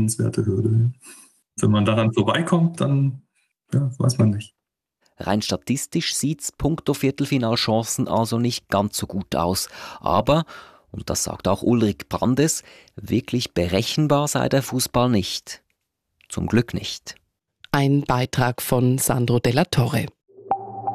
überwindenswerte Hürde. Wenn man daran vorbeikommt, dann weiß man nicht. Rein statistisch sieht's punkto Viertelfinalchancen also nicht ganz so gut aus. Aber, und das sagt auch Ulrich Brandes, wirklich berechenbar sei der Fußball nicht. Zum Glück nicht. Ein Beitrag von Sandro Della Torre.